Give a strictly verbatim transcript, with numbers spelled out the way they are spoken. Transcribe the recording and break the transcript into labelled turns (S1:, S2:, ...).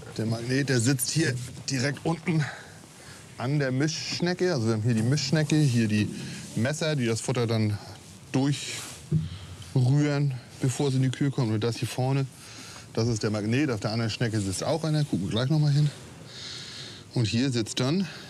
S1: Der Magnet, der sitzt hier direkt unten an der Mischschnecke. Also wir haben hier die Mischschnecke, hier die Messer, die das Futter dann durchrühren, bevor es in die Kühe kommt. Und das hier vorne, das ist der Magnet. Auf der anderen Schnecke sitzt auch einer. Gucken wir gleich noch mal hin. Und hier sitzt dann